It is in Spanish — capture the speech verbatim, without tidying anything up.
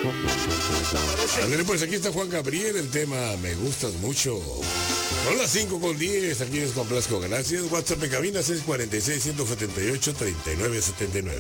Andrés, pues aquí está Juan Gabriel, el tema Me Gustas Mucho. Son las cinco con diez, aquí les complazco, gracias. WhatsApp en cabina seis cuatro seis, uno siete ocho, tres nueve siete nueve.